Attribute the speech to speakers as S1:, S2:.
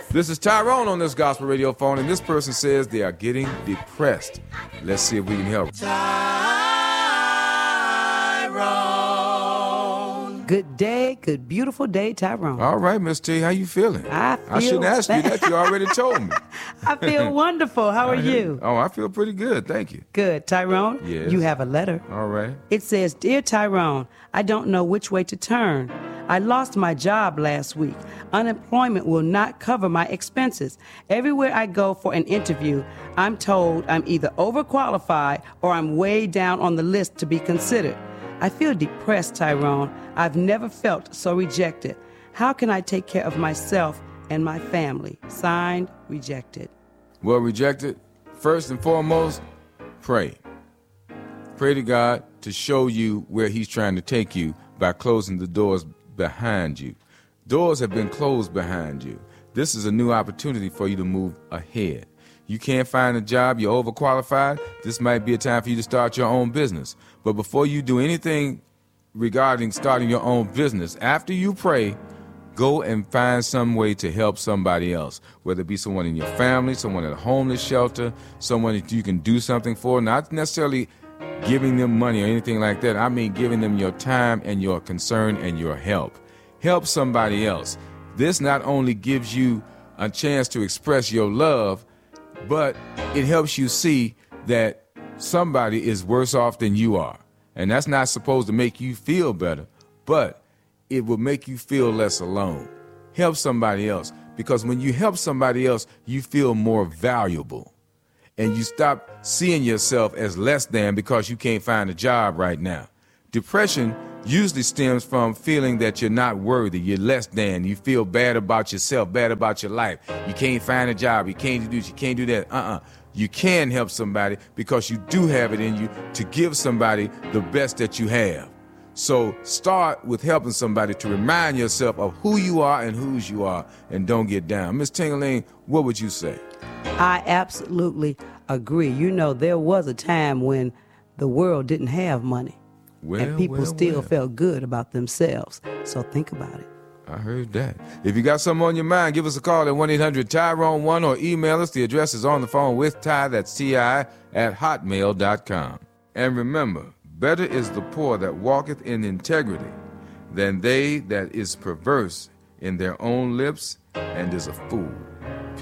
S1: This is Tyrone on this gospel radio phone, and this person says they are getting depressed. Let's see if we can help.
S2: Tyrone. Good day, good beautiful day, Tyrone.
S1: All right, Miss T, how you feeling?
S2: I
S1: shouldn't ask you that. You already told me.
S2: I feel wonderful. How are you?
S1: Oh, I feel pretty good. Thank you.
S2: Good. Tyrone,
S1: yes.
S2: You have a letter.
S1: All right.
S2: It says, Dear Tyrone, I don't know which way to turn. I lost my job last week. Unemployment will not cover my expenses. Everywhere I go for an interview, I'm told I'm either overqualified or I'm way down on the list to be considered. I feel depressed, Tyrone. I've never felt so rejected. How can I take care of myself and my family? Signed, Rejected.
S1: Well, Rejected, first and foremost, pray. Pray to God to show you where he's trying to take you by closing the doors behind you. Doors have been closed behind you. This is a new opportunity for you to move ahead. You can't find a job, you're overqualified. This might be a time for you to start your own business. But before you do anything regarding starting your own business, after you pray, go and find some way to help somebody else, whether it be someone in your family, someone at a homeless shelter, someone that you can do something for, not necessarily giving them money or anything like that. I mean giving them your time and your concern and your help. Help somebody else. This not only gives you a chance to express your love, but it helps you see that somebody is worse off than you are. And that's not supposed to make you feel better, but it will make you feel less alone. Help somebody else, because when you help somebody else, you feel more valuable. And you stop seeing yourself as less than because you can't find a job right now. Depression usually stems from feeling that you're not worthy, you're less than, you feel bad about yourself, bad about your life. You can't find a job, you can't do this, you can't do that. You can help somebody because you do have it in you to give somebody the best that you have. So start with helping somebody to remind yourself of who you are and whose you are, and don't get down. Miss Tingaling, what would you say?
S2: I absolutely agree. You know, there was a time when the world didn't have money. And people still felt good about themselves. So think about it.
S1: I heard that. If you got something on your mind, give us a call at 1-800-TYRONE1 or email us. The address is on the phone with Ty, that's T-I, @hotmail.com. And remember, better is the poor that walketh in integrity than they that is perverse in their own lips and is a fool.